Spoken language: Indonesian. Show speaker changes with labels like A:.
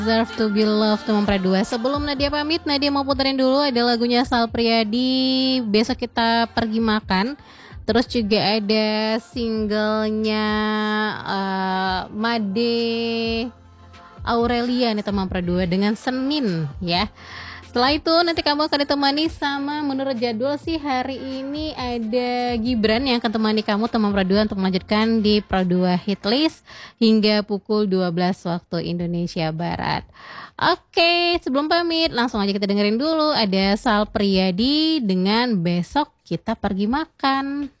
A: Deserve to be loved teman Pradua. Sebelum Nadia pamit, Nadia mau puterin dulu ada lagunya Sal Priadi, Besok Kita Pergi Makan. Terus juga ada singlenya Made Aurelia nih teman Pradua dengan Senin ya. Setelah itu nanti kamu akan ditemani sama menurut jadwal sih hari ini ada Gibran yang akan temani kamu teman Pradua untuk melanjutkan di Pradua Hitlist hingga pukul 12 waktu Indonesia Barat. Oke, sebelum pamit langsung aja kita dengerin dulu ada Sal Priadi dengan Besok Kita Pergi Makan.